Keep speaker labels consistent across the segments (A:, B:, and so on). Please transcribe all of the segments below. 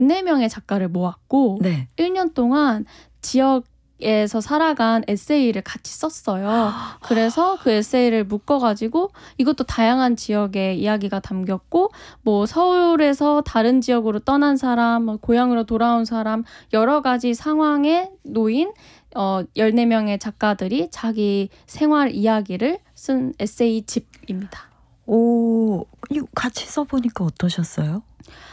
A: 14명의 작가를 모았고
B: 네.
A: 1년 동안 지역에서 살아간 에세이를 같이 썼어요. 그래서 그 에세이를 묶어가지고 이것도 다양한 지역의 이야기가 담겼고 뭐 서울에서 다른 지역으로 떠난 사람, 뭐 고향으로 돌아온 사람 여러 가지 상황에 놓인 14명의 작가들이 자기 생활 이야기를 쓴 에세이 집입니다.
B: 오, 이거 같이 써보니까 어떠셨어요?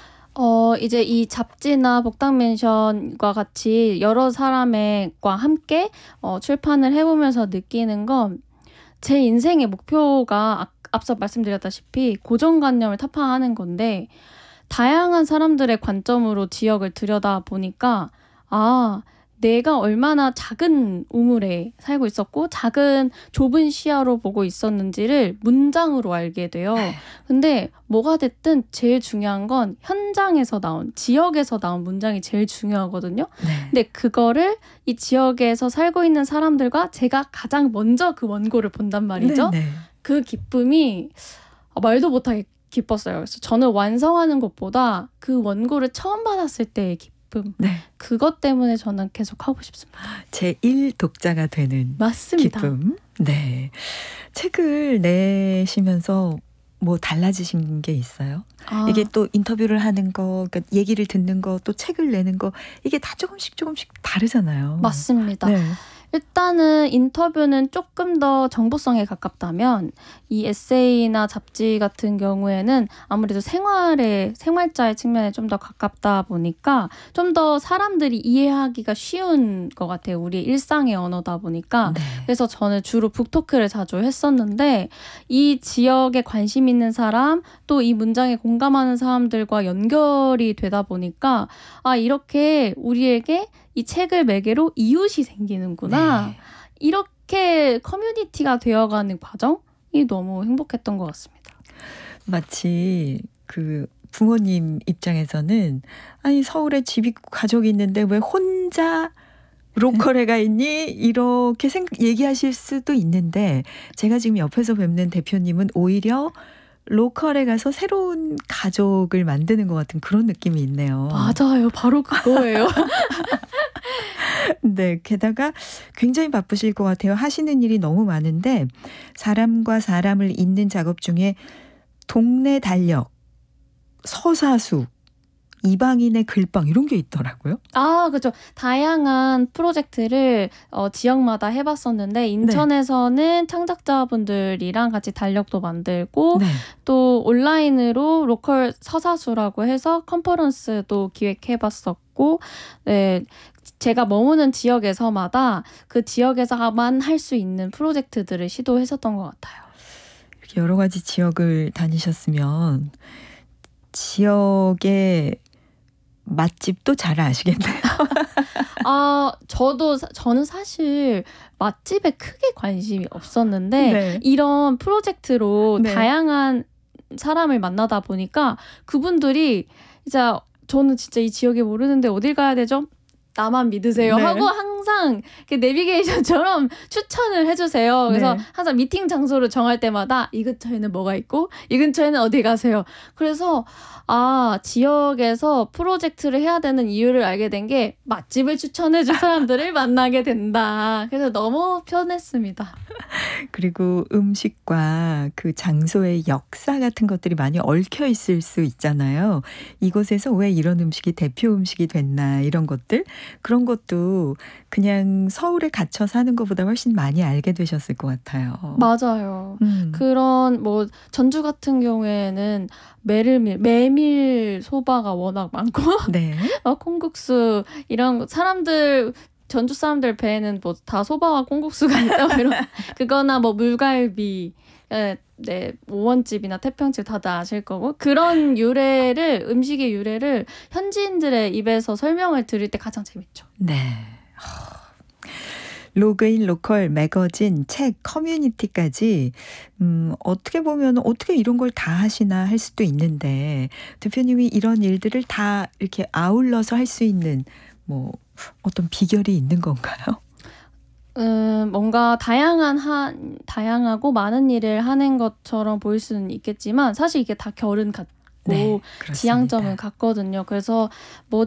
A: 이제 이 잡지나 복당맨션과 같이 여러 사람과 함께 출판을 해보면서 느끼는 건 제 인생의 목표가 앞서 말씀드렸다시피 고정관념을 타파하는 건데 다양한 사람들의 관점으로 지역을 들여다보니까 내가 얼마나 작은 우물에 살고 있었고 작은 좁은 시야로 보고 있었는지를 문장으로 알게 돼요. 근데 뭐가 됐든 제일 중요한 건 현장에서 나온, 지역에서 나온 문장이 제일 중요하거든요. 근데 그거를 이 지역에서 살고 있는 사람들과 제가 가장 먼저 그 원고를 본단 말이죠. 그 기쁨이 말도 못하게 기뻤어요. 그래서 저는 완성하는 것보다 그 원고를 처음 받았을 때의 기쁨. 그것 때문에 저는 계속 하고 싶습니다.
B: 제1 독자가 되는
A: 맞습니다.
B: 기쁨. 네. 책을 내시면서 뭐 달라지신 게 있어요? 이게 또 인터뷰를 하는 거, 그러니까 얘기를 듣는 거, 또 책을 내는 거 이게 다 조금씩 다르잖아요.
A: 맞습니다. 일단은 인터뷰는 조금 더 정보성에 가깝다면 이 에세이나 잡지 같은 경우에는 아무래도 생활자의 측면에 좀 더 가깝다 보니까 좀 더 사람들이 이해하기가 쉬운 것 같아요. 우리 일상의 언어다 보니까. 그래서 저는 주로 북토크를 자주 했었는데 이 지역에 관심 있는 사람 또 이 문장에 공감하는 사람들과 연결이 되다 보니까 이렇게 우리에게 이 책을 매개로 이웃이 생기는구나. 이렇게 커뮤니티가 되어가는 과정이 너무 행복했던 것 같습니다.
B: 마치 그 부모님 입장에서는 아니 서울에 집이 가족이 있는데 왜 혼자 로컬에 가 있니? 이렇게 얘기하실 수도 있는데 제가 지금 옆에서 뵙는 대표님은 오히려 로컬에 가서 새로운 가족을 만드는 것 같은 그런 느낌이 있네요.
A: 맞아요. 바로 그거예요.
B: 네, 게다가 굉장히 바쁘실 것 같아요. 하시는 일이 너무 많은데 사람과 사람을 잇는 작업 중에 동네 달력, 서사수, 이방인의 글방 이런 게 있더라고요.
A: 그렇죠. 다양한 프로젝트를 지역마다 해봤었는데 인천에서는 창작자분들이랑 같이 달력도 만들고 또 온라인으로 로컬 서사수라고 해서 컨퍼런스도 기획해봤었고 제가 머무는 지역에서마다 그 지역에서만 할 수 있는 프로젝트들을 시도했었던 것 같아요.
B: 이렇게 여러 가지 지역을 다니셨으면 지역의 맛집도 잘 아시겠네요.
A: 저는 사실 맛집에 크게 관심이 없었는데 이런 프로젝트로 다양한 사람을 만나다 보니까 그분들이 저는 진짜 이 지역에 모르는데 어딜 가야 되죠? 나만 믿으세요 하고 항상 내비게이션처럼 추천을 해주세요. 그래서 항상 미팅 장소를 정할 때마다 이 근처에는 뭐가 있고 이 근처에는 어디 가세요. 그래서 지역에서 프로젝트를 해야 되는 이유를 알게 된 게 맛집을 추천해줄 사람들을 만나게 된다. 그래서 너무 편했습니다.
B: 그리고 음식과 그 장소의 역사 같은 것들이 많이 얽혀 있을 수 있잖아요. 이곳에서 왜 이런 음식이 대표 음식이 됐나 이런 것들. 그런 것도 그냥 서울에 갇혀 사는 것보다 훨씬 많이 알게 되셨을 것 같아요.
A: 맞아요. 그런 전주 같은 경우에는 메밀 소바가 워낙 많고 콩국수 이런 사람들 전주 사람들 배에는 다 소바와 콩국수가 있다 이런 그거나 물갈비 오원집이나 태평집 다들 아실 거고 그런 음식의 유래를 현지인들의 입에서 설명을 들을 때 가장 재밌죠.
B: 로그인 로컬 매거진 책 커뮤니티까지 어떻게 보면 어떻게 이런 걸 다 하시나 할 수도 있는데 대표님이 이런 일들을 다 이렇게 아울러서 할 수 있는 어떤 비결이 있는 건가요?
A: 뭔가 다양하고 많은 일을 하는 것처럼 보일 수는 있겠지만 사실 이게 다 결은 있고
B: 네, 그렇습니다.
A: 지향점은 같거든요. 그래서 뭐